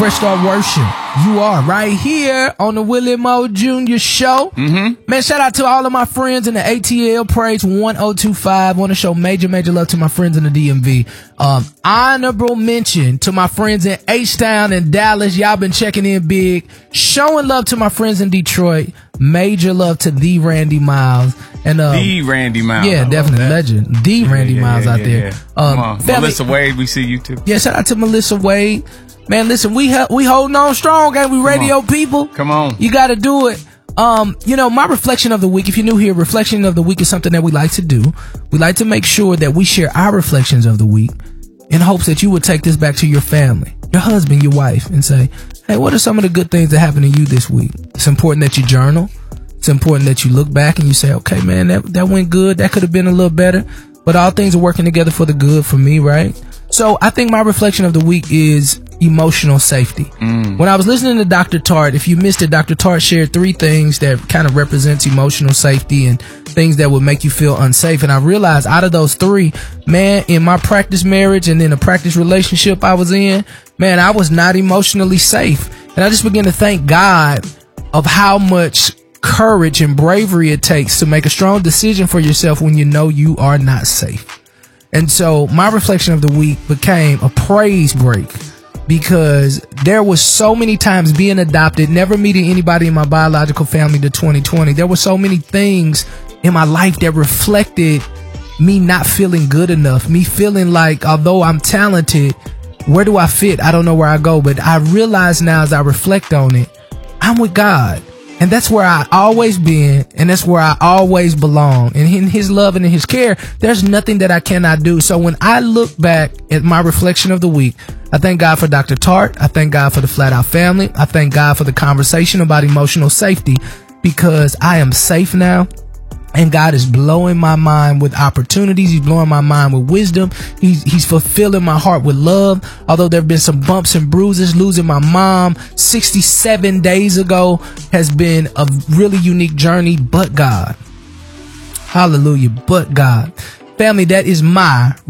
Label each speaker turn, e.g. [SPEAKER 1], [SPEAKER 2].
[SPEAKER 1] Fresh Start Worship. You are right here on the Willie Moore Jr. Show. Man, shout out to all of my friends in the ATL Praise 1025. Want to show major love to my friends in the DMV. Honorable mention to my friends in H-Town and Dallas. Y'all been checking in big. Showing love to my friends in Detroit. Major love to the Randy Miles. And
[SPEAKER 2] the Randy Miles.
[SPEAKER 1] Yeah, definitely legend. The Randy Miles out there.
[SPEAKER 2] Come on. Melissa Wade, we see you too.
[SPEAKER 1] Yeah, shout out to Melissa Wade. Man, listen, we holding on strong, ain't we, radio people?
[SPEAKER 2] Come on.
[SPEAKER 1] You got to do it. My reflection of the week, if you're new here, reflection of the week is something that we like to do. We like to make sure that we share our reflections of the week in hopes that you would take this back to your family, your husband, your wife, and say, hey, what are some of the good things that happened to you this week? It's important that you journal. It's important that you look back and you say, okay, man, that went good. That could have been a little better, but all things are working together for the good for me, right? So I think my reflection of the week is emotional safety. When I was listening to Dr. Tart, if you missed it, Dr. Tart shared 3 things that kind of represents emotional safety and things that would make you feel unsafe. And I realized out of those 3, man, in my practice marriage and in a practice relationship I was in, man, I was not emotionally safe. And I just began to thank God of how much courage and bravery it takes to make a strong decision for yourself when you know you are not safe. And so my reflection of the week became a praise break, because there was so many times being adopted, never meeting anybody in my biological family to 2020. There were so many things in my life that reflected me not feeling good enough, me feeling like, although I'm talented, where do I fit? I don't know where I go. But I realize now as I reflect on it, I'm with God. And that's where I always been, and that's where I always belong. And in his love and in his care, there's nothing that I cannot do. So when I look back at my reflection of the week, I thank God for Dr. Tart. I thank God for the Flat Out family. I thank God for the conversation about emotional safety, because I am safe now. And God is blowing my mind with opportunities. He's blowing my mind with wisdom. He's fulfilling my heart with love. Although there have been some bumps and bruises, losing my mom 67 days ago has been a really unique journey, but God. Hallelujah. But God. Family, that is my